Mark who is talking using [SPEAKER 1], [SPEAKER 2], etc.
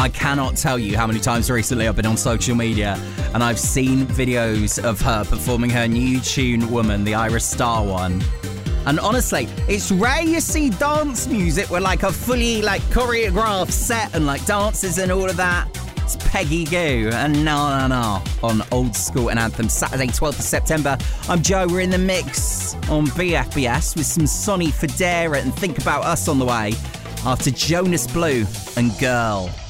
[SPEAKER 1] I cannot tell you how many times recently I've been on social media and I've seen videos of her performing her new tune, Woman, the Ira Star one. And honestly, it's rare you see dance music with like a fully like choreographed set and like dances and all of that. It's Peggy Gou and Na Na Na on Old School and Anthem, Saturday 12th of September. I'm Joe, we're in the mix on BFBS with some Sonny Fodera and Think About Us on the way after Jonas Blue and Girl.